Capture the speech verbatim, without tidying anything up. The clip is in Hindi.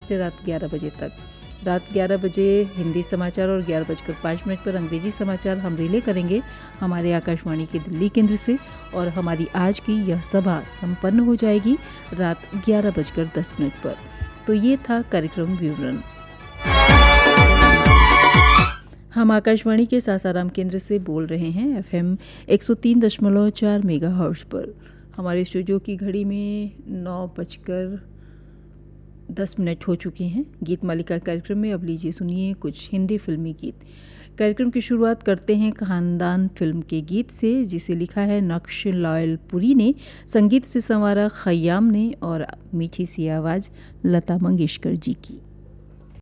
से रात ग्यारह बजे तक। रात ग्यारह बजे हिंदी समाचार और ग्यारह बजकर पाँच मिनट पर अंग्रेजी समाचार हम रिले करेंगे हमारे आकाशवाणी के दिल्ली केंद्र से, और हमारी आज की यह सभा संपन्न हो जाएगी रात ग्यारह बजकर दस मिनट पर। तो ये था कार्यक्रम विवरण। हम आकाशवाणी के सासाराम केंद्र से बोल रहे हैं एफएम एक सौ तीन दशमलव चार मेगाहर्ट्ज पर। हमारे स्टूडियो की घड़ी में नौ बजकर दस मिनट हो चुके हैं। गीत मालिका कार्यक्रम में अब लीजिए सुनिए कुछ हिंदी फिल्मी गीत। कार्यक्रम की शुरुआत करते हैं खानदान फिल्म के गीत से, जिसे लिखा है नक्श लायलपुरी ने, संगीत से संवारा खयाम ने और मीठी सी आवाज़ लता मंगेशकर जी की।